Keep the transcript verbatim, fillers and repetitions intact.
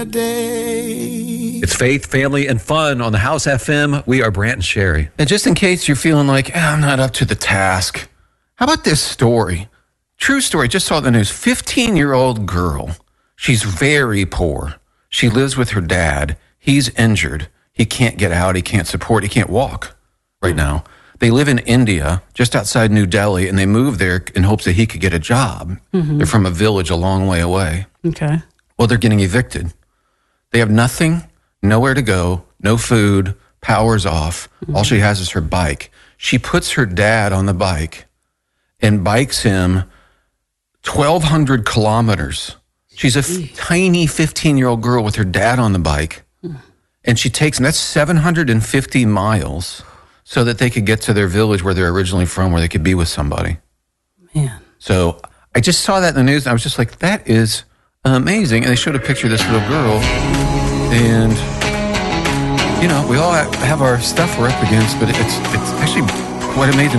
It's faith, family, and fun on the House F M. We are Brant and Sherry. And just in case you're feeling like, eh, I'm not up to the task, how about this story? True story, just saw the news. fifteen-year-old girl. She's very poor. She lives with her dad. He's injured. He can't get out. He can't support. He can't walk right now. They live in India, just outside New Delhi, and they moved there in hopes that he could get a job. Mm-hmm. They're from a village a long way away. Okay. Well, they're getting evicted. They have nothing, nowhere to go, no food, power's off. Mm-hmm. All she has is her bike. She puts her dad on the bike and bikes him twelve hundred kilometers. She's a f- tiny fifteen-year-old girl with her dad on the bike. Mm. And she takes, and that's seven hundred fifty miles so that they could get to their village where they're originally from, where they could be with somebody. Man. So I just saw that in the news, and I was just like, that is amazing. And they showed a picture of this little girl, and, you know, we all have our stuff we're up against, but it's it's actually quite amazing